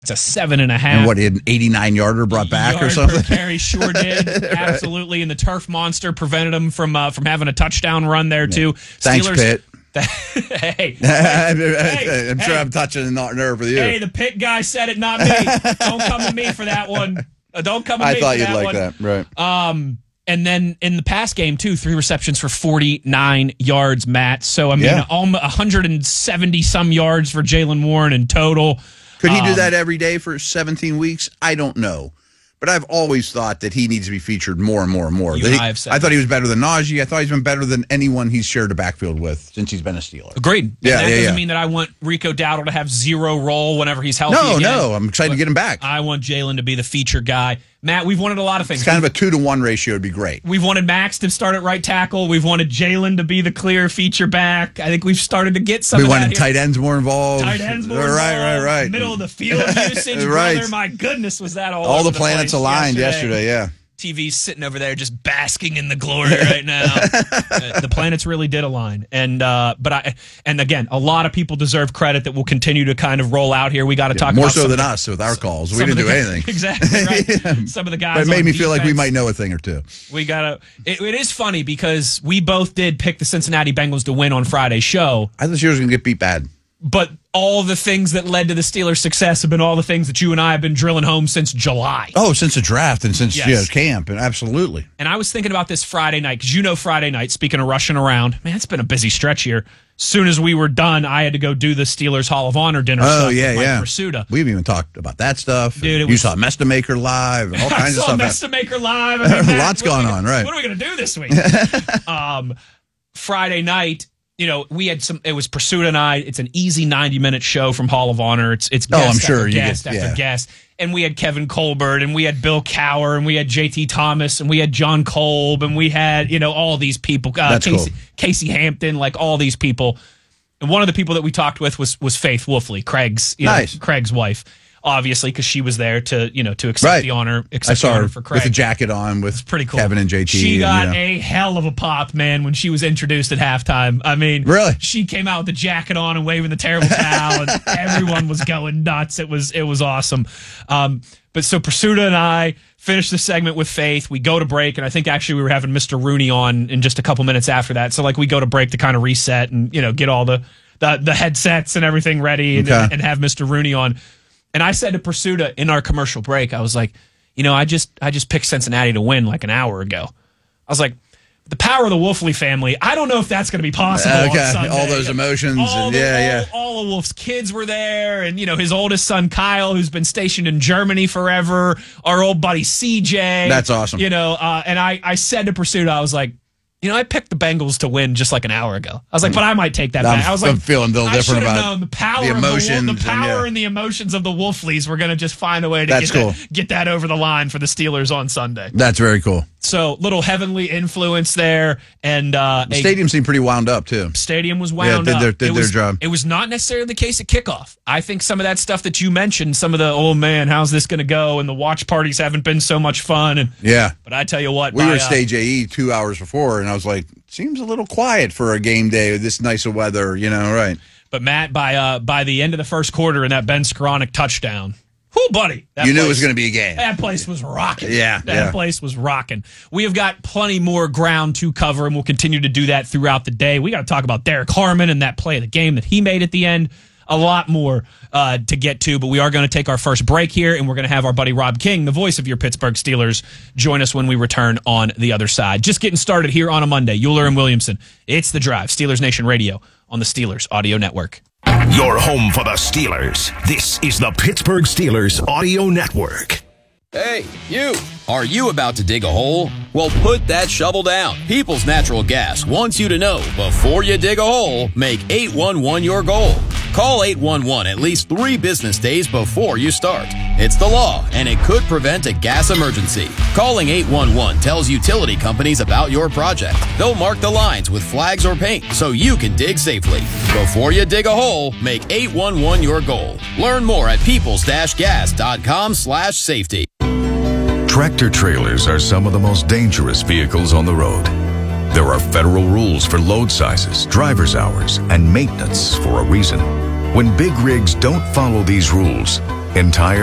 It's a 7.5. And what, he had an 89-yarder brought back or something? Carry sure did. Absolutely. And the turf monster prevented him from having a touchdown run there, too. Thanks, Pitt. Hey, I'm sure I'm touching the nerve with you. Hey, the Pitt guy said it, not me. Don't come to me for that one. Don't come to me for that one. I thought you'd like that, right. And then in the pass game, too, 3 receptions for 49 yards, Matt. So, I mean, 170-some yards for Jaylen Warren in total. Could he do that every day for 17 weeks? I don't know. But I've always thought that he needs to be featured more and more and more. I thought he was better than Najee. I thought he's been better than anyone he's shared a backfield with since he's been a Steeler. Agreed. That doesn't mean that I want Rico Dowdle to have zero role whenever he's healthy. No. I'm excited to get him back. I want Jaylen to be the feature guy. Matt, we've wanted a lot of things. It's kind of a 2-to-1 ratio would be great. We've wanted Max to start at right tackle. We've wanted Jaylen to be the clear feature back. I think we've started to get some of that. We wanted tight ends more involved. Tight ends more involved. Right. Middle of the field usage, right. brother. My goodness, was that all the planets aligned yesterday, yeah. TV's sitting over there just basking in the glory right now. The planets really did align. And again, a lot of people deserve credit that will continue to kind of roll out here. We got to talk more about so than us with our calls. We didn't do anything. Exactly, right. Yeah. Some of the guys. But it made me feel like we might know a thing or two. It is funny because we both did pick the Cincinnati Bengals to win on Friday's show. I thought you were going to get beat bad. But all the things that led to the Steelers' success have been all the things that you and I have been drilling home since July. Oh, since the draft and since camp, and absolutely. And I was thinking about this Friday night, because Friday night, speaking of rushing around, man, it's been a busy stretch here. As soon as we were done, I had to go do the Steelers Hall of Honor dinner with Mike Prisuta. We've even talked about that stuff. Dude, you saw Mestamaker live, all kinds of stuff. I saw Mestamaker live. I mean, lots going on, right. What are we going to do this week? Friday night, we had it was Prisuta and I. It's an easy 90-minute show from Hall of Honor. It's guest after guest after guest. And we had Kevin Colbert, and we had Bill Cowher, and we had JT Thomas, and we had John Kolb, and we had, all these people. Casey Hampton, like all these people. And one of the people that we talked with was Faith Wolfley, Craig's wife. Obviously, because she was there to accept the honor. I saw her for Craig with the jacket on with pretty cool. Kevin and JT. She got a hell of a pop, man, when she was introduced at halftime. I mean, really, she came out with the jacket on and waving the terrible towel, and everyone was going nuts. It was awesome. But so Prisuta and I finished the segment with Faith. We go to break, and I think actually we were having Mr. Rooney on in just a couple minutes after that. So we go to break to kind of reset and get all the headsets and everything ready and have Mr. Rooney on. And I said to Prisuta in our commercial break, I was like, I just picked Cincinnati to win like an hour ago. I was like, the power of the Wolfley family, I don't know if that's going to be possible on Sunday. All those emotions. All of Wolf's kids were there. And, his oldest son, Kyle, who's been stationed in Germany forever. Our old buddy, CJ. That's awesome. And I said to Prisuta, I was like, I picked the Bengals to win just like an hour ago. I was like, but I might take that back. I was like, I'm feeling a little different about known the power, the emotions, and the emotions of the Wolfleys. We're going to just find a way to get that over the line for the Steelers on Sunday. That's very cool. So little heavenly influence there, and the stadium seemed pretty wound up too. Stadium was wound up. Did their job. It was not necessarily the case at kickoff. I think some of that stuff that you mentioned, some of the how's this going to go, and the watch parties haven't been so much fun. But I tell you what, we were at Stage AE 2 hours before, and I was like, seems a little quiet for a game day with this nice of weather, right? But Matt, by the end of the first quarter, and that Ben Skoranek touchdown. Whoo, buddy. You knew it was going to be a game. That place was rocking. That place was rocking. We have got plenty more ground to cover, and we'll continue to do that throughout the day. We got to talk about Derek Harmon and that play of the game that he made at the end. A lot more to get to, but we are going to take our first break here, and we're going to have our buddy Rob King, the voice of your Pittsburgh Steelers, join us when we return on the other side. Just getting started here on a Monday. Euler and Williamson. It's The Drive, Steelers Nation Radio on the Steelers Audio Network. Your home for the Steelers. This is the Pittsburgh Steelers Audio Network. Hey, you! Are you about to dig a hole? Well, put that shovel down. People's Natural Gas wants you to know, before you dig a hole, make 811 your goal. Call 811 at least 3 business days before you start. It's the law, and it could prevent a gas emergency. Calling 811 tells utility companies about your project. They'll mark the lines with flags or paint so you can dig safely. Before you dig a hole, make 811 your goal. Learn more at peoples-gas.com/safety. Tractor trailers are some of the most dangerous vehicles on the road. There are federal rules for load sizes, driver's hours, and maintenance for a reason. When big rigs don't follow these rules, Entire